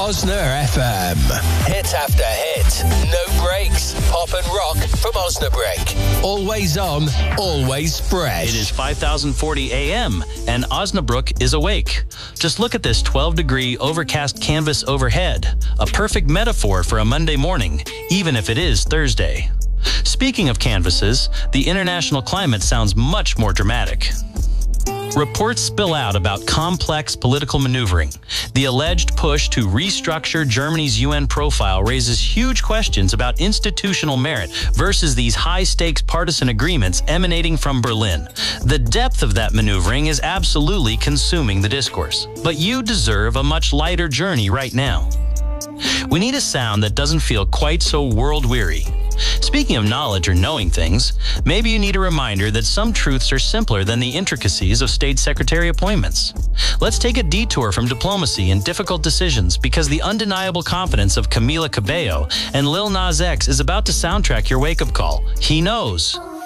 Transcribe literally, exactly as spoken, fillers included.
Osna F M. Hit after hit. No breaks. Pop and rock from Osnabrück. Always on, always fresh. It is five thousand forty A M and Osnabrück is awake. Just look at this twelve degree overcast canvas overhead. A perfect metaphor for a Monday morning, even if it is Thursday. Speaking of canvases, the international climate sounds much more dramatic. Reports spill out about complex political maneuvering. The alleged push to restructure Germany's U N profile raises huge questions about institutional merit versus these high-stakes partisan agreements emanating from Berlin. The depth of that maneuvering is absolutely consuming the discourse. But you deserve a much lighter journey right now. We need a sound that doesn't feel quite so world-weary. Speaking of knowledge or knowing things, maybe you need a reminder that some truths are simpler than the intricacies of state secretary appointments. Let's take a detour from diplomacy and difficult decisions because the undeniable competence of Camila Cabello and Lil Nas X is about to soundtrack your wake-up call. He knows.